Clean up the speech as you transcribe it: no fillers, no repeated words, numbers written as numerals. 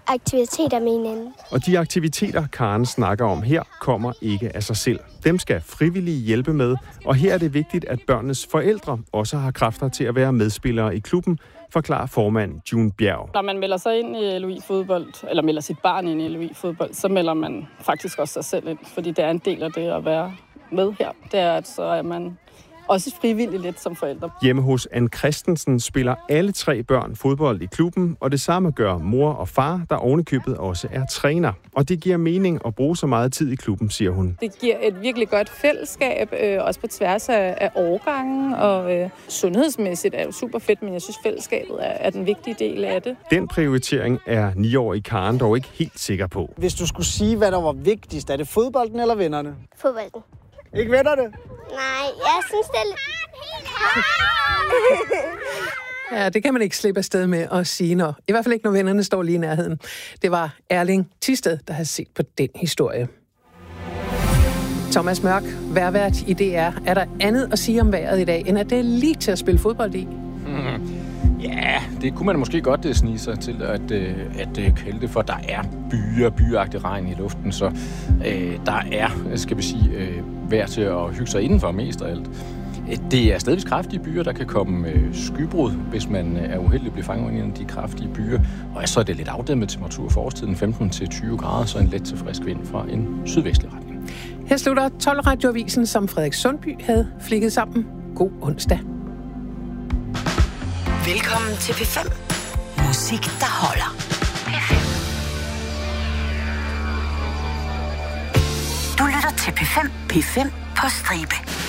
aktiviteter med hinanden. Og de aktiviteter, Karen snakker om her, kommer ikke af sig selv. Dem skal frivillige hjælpe med, og her er det vigtigt, at børnenes forældre også har kræfter til at være medspillere i klubben, forklarer formand June Bjerg. Når man melder sig ind i LOI-fodbold, eller melder sit barn ind i LOI-fodbold, så melder man faktisk også sig selv ind, fordi det er en del af det at være med her. Det er, at så er man også frivillig lidt som forældre. Hjemme hos Ann Christensen spiller alle 3 børn fodbold i klubben, og det samme gør mor og far, der ovenikøbet også er træner. Og det giver mening at bruge så meget tid i klubben, siger hun. Det giver et virkelig godt fællesskab, også på tværs af årgangen, og sundhedsmæssigt er jo super fedt, men jeg synes, fællesskabet er den vigtige del af det. Den prioritering er 9-årige Karen dog ikke helt sikker på. Hvis du skulle sige, hvad der var vigtigst, er det fodbolden eller vennerne? Fodbolden. Ikke vennerne? Nej, jeg synes, det er Ja, det kan man ikke slippe afsted med at sige, når. I hvert fald ikke, når vennerne står lige i nærheden. Det var Erling Thisted, der har set på den historie. Thomas Mørk, vejrvært i DR. Er der andet at sige om vejret i dag, end at det er lige til at spille fodbold i? Ja, det kunne man måske godt snige sig til at kalde det, for der er byagtig regn i luften, så der er, skal vi sige, værd til at hygge sig indenfor mest af alt. Det er stadigvis kraftige byer, der kan komme skybrud, hvis man er uheldig at blive fanget i en af de kraftige byer. Og så er det lidt afdæmmet temperatur for årstiden, 15-20 grader, så en let til frisk vind fra en sydvestlig retning. Her slutter 12 Radioavisen, som Frederik Sundby havde flikket sammen. God onsdag. Velkommen til P5. Musik, der holder. P5. Du lytter til P5. P5 på stribe.